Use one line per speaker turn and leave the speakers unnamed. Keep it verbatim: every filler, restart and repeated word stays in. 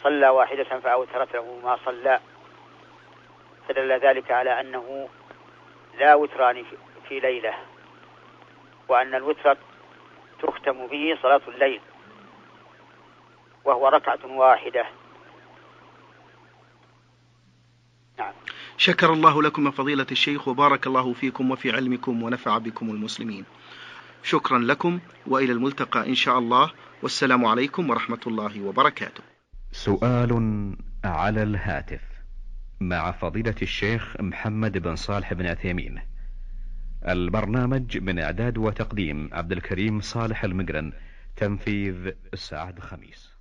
صلى واحدة فأوترت له ما صلى، فدل ذلك على أنه لا وتران في ليلة، وأن الوتر تختم به صلاة الليل وهو ركعة واحدة.
نعم. شكر الله لكم فضيلة الشيخ، وبارك الله فيكم وفي علمكم ونفع بكم المسلمين. شكرا لكم، وإلى الملتقى إن شاء الله، والسلام عليكم ورحمة الله وبركاته.
سؤال على الهاتف مع فضيلة الشيخ محمد بن صالح بن عثيمين. البرنامج من إعداد وتقديم عبد الكريم صالح المقرن، تنفيذ السعد خميس.